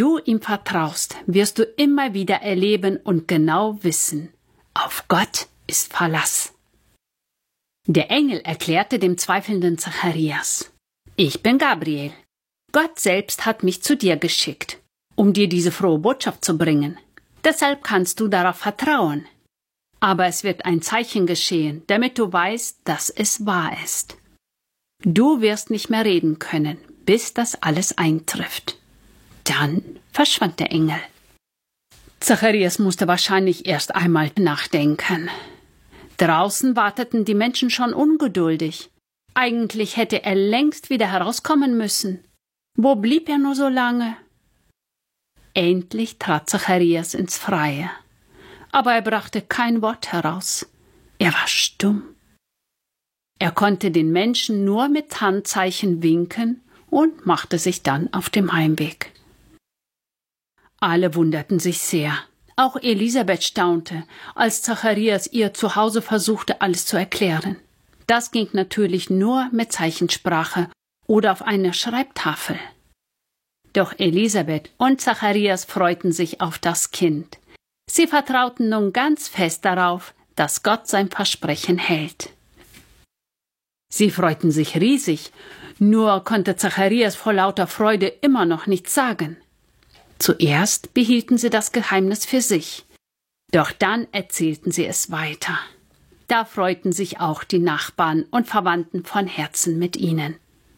du ihm vertraust, wirst du immer wieder erleben und genau wissen, auf Gott ist Verlass. Der Engel erklärte dem zweifelnden Zacharias: Ich bin Gabriel. Gott selbst hat mich zu dir geschickt, um dir diese frohe Botschaft zu bringen. Deshalb kannst du darauf vertrauen. Aber es wird ein Zeichen geschehen, damit du weißt, dass es wahr ist. Du wirst nicht mehr reden können, bis das alles eintrifft. Dann verschwand der Engel. Zacharias musste wahrscheinlich erst einmal nachdenken. Draußen warteten die Menschen schon ungeduldig. Eigentlich hätte er längst wieder herauskommen müssen. Wo blieb er nur so lange? Endlich trat Zacharias ins Freie. Aber er brachte kein Wort heraus. Er war stumm. Er konnte den Menschen nur mit Handzeichen winken und machte sich dann auf dem Heimweg. Alle wunderten sich sehr. Auch Elisabeth staunte, als Zacharias ihr zu Hause versuchte, alles zu erklären. Das ging natürlich nur mit Zeichensprache oder auf einer Schreibtafel. Doch Elisabeth und Zacharias freuten sich auf das Kind. Sie vertrauten nun ganz fest darauf, dass Gott sein Versprechen hält. Sie freuten sich riesig, nur konnte Zacharias vor lauter Freude immer noch nichts sagen. Zuerst behielten sie das Geheimnis für sich, doch dann erzählten sie es weiter. Da freuten sich auch die Nachbarn und Verwandten von Herzen mit ihnen.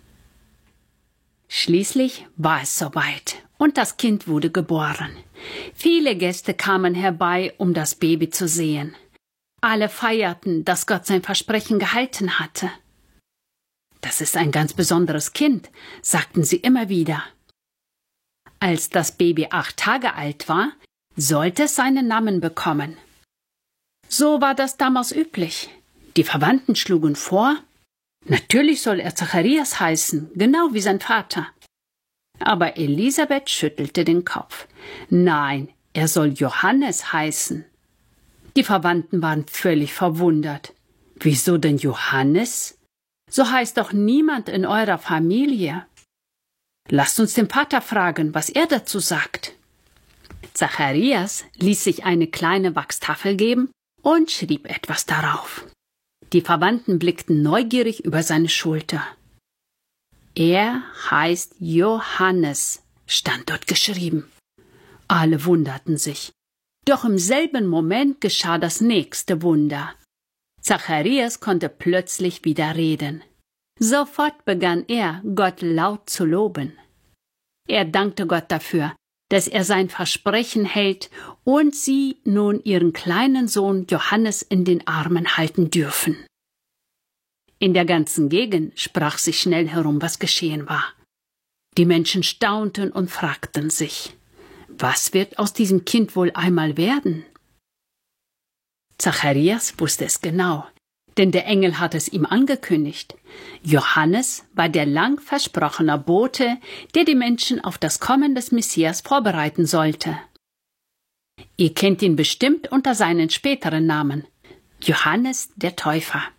Schließlich war es soweit und das Kind wurde geboren. Viele Gäste kamen herbei, um das Baby zu sehen. Alle feierten, dass Gott sein Versprechen gehalten hatte. Das ist ein ganz besonderes Kind, sagten sie immer wieder. Als das Baby 8 Tage alt war, sollte es seinen Namen bekommen. So war das damals üblich. Die Verwandten schlugen vor, natürlich soll er Zacharias heißen, genau wie sein Vater. Aber Elisabeth schüttelte den Kopf. Nein, er soll Johannes heißen. Die Verwandten waren völlig verwundert. Wieso denn Johannes? So heißt doch niemand in eurer Familie. Lasst uns den Vater fragen, was er dazu sagt. Zacharias ließ sich eine kleine Wachstafel geben und schrieb etwas darauf. Die Verwandten blickten neugierig über seine Schulter. Er heißt Johannes, stand dort geschrieben. Alle wunderten sich. Doch im selben Moment geschah das nächste Wunder. Zacharias konnte plötzlich wieder reden. Sofort begann er, Gott laut zu loben. Er dankte Gott dafür, dass er sein Versprechen hält und sie nun ihren kleinen Sohn Johannes in den Armen halten dürfen. In der ganzen Gegend sprach sich schnell herum, was geschehen war. Die Menschen staunten und fragten sich, was wird aus diesem Kind wohl einmal werden? Zacharias wusste es genau, denn der Engel hatte es ihm angekündigt. Johannes war der lang versprochene Bote, der die Menschen auf das Kommen des Messias vorbereiten sollte. Ihr kennt ihn bestimmt unter seinen späteren Namen, Johannes der Täufer.